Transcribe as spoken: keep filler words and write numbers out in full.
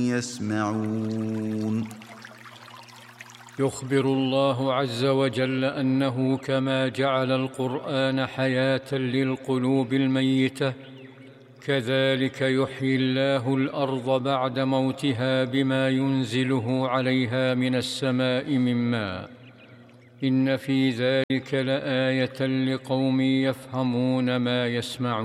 يسمعون. يخبر الله عز وجل أنه كما جعل القرآن حياة للقلوب الميتة، كذلك يحيي الله الأرض بعد موتها بما ينزله عليها من السماء من ماء. إن في ذلك لآية لقوم يفهمون ما يسمعون.